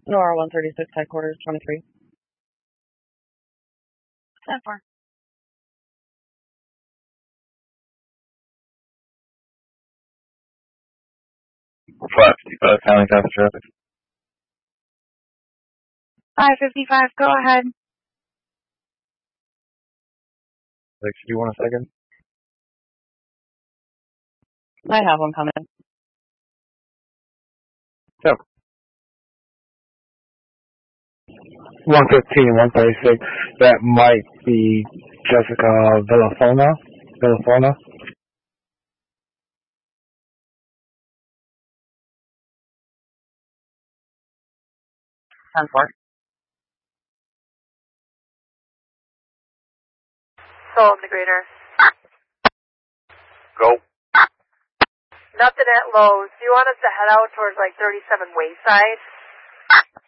NOR 136, headquarters 23. 10-4. Flat 55, counting traffic traffic. 555, go ahead. Do you want a second? I have one coming. Yep. 115, 136. That might be Jessica Villafona. 10-4. Soul Integrator. Go. Nothing at Lowe's. Do you want us to head out towards like 37 Wayside?